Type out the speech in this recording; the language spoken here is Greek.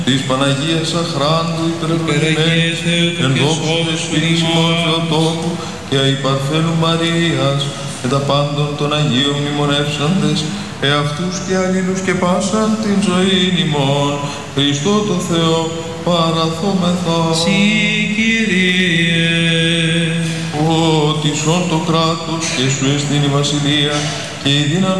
της Παναγίας Αχράντου υπερευλογημένης, εν δόξου της Φίλης ημών Θεοτόκου και η Παρθένου Μαρίας, και τα πάντων των Αγίων μνημονεύσαντες, εαυτούς και αλλήλους και πάσαν την ζωή ημών, Χριστό το Θεό παραθόμεθα. Συ Κύριε, ότι σών το κράτος και σου εστίν η βασιλεία και η δύναμη